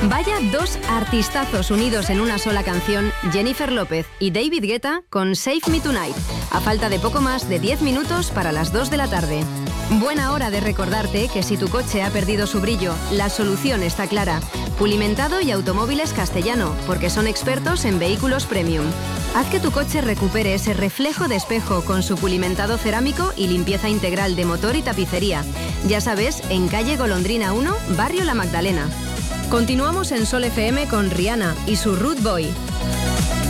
Vaya dos artistazos unidos en una sola canción, Jennifer López y David Guetta con Save Me Tonight, a falta de poco más de 10 minutos para las 2 de la tarde. Buena hora de recordarte que si tu coche ha perdido su brillo, la solución está clara. Pulimentado y Automóviles Castellano, porque son expertos en vehículos premium. Haz que tu coche recupere ese reflejo de espejo con su pulimentado cerámico y limpieza integral de motor y tapicería. Ya sabes, en calle Golondrina 1, barrio La Magdalena. Continuamos en Sol FM con Rihanna y su Rude Boy.